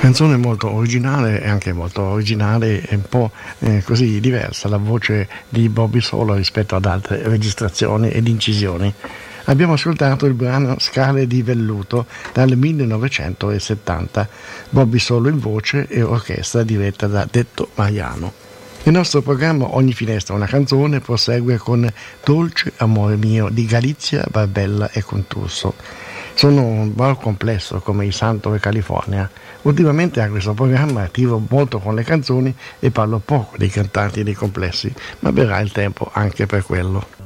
Canzone molto originale e anche molto originale e un po' così diversa la voce di Bobby Solo rispetto ad altre registrazioni ed incisioni. Abbiamo ascoltato il brano Scale di velluto dal 1970, Bobby Solo in voce e orchestra diretta da Detto Mariano. Il nostro programma Ogni finestra una canzone prosegue con Dolce amore mio di Galizia, Barbella e Conturso. Sono un po' complesso come il Santo e California. Ultimamente a questo programma attivo molto con le canzoni e parlo poco dei cantanti e dei complessi, ma verrà il tempo anche per quello.